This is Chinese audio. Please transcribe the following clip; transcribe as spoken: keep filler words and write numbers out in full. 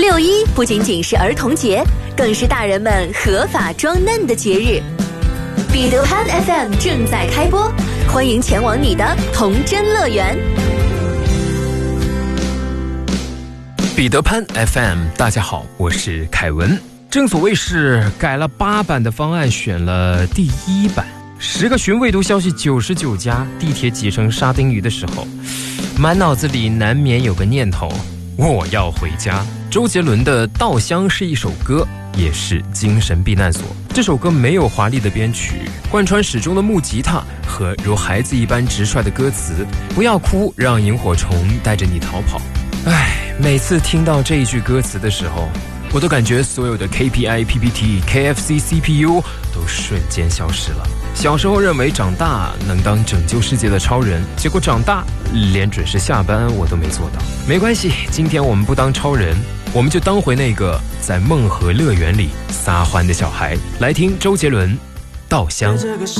六一不仅仅是儿童节，更是大人们合法装嫩的节日。彼得潘 F M 正在开播，欢迎前往你的童真乐园。 彼得潘 F M， 大家好，我是凯文。正所谓是改了八版的方案，选了第一版。十个寻味读消息九十九家，地铁挤成沙丁鱼的时候，满脑子里难免有个念头：我要回家。周杰伦的《稻香》是一首歌，也是精神避难所。这首歌没有华丽的编曲，贯穿始终的木吉他和如孩子一般直率的歌词：不要哭，让萤火虫带着你逃跑。唉，每次听到这一句歌词的时候，我都感觉所有的 K P I、P P T、K F C、C P U 都瞬间消失了。小时候认为长大能当拯救世界的超人，结果长大连准时下班我都没做到。没关系，今天我们不当超人，我们就当回那个在梦和乐园里撒欢的小孩。来听周杰伦《稻香》。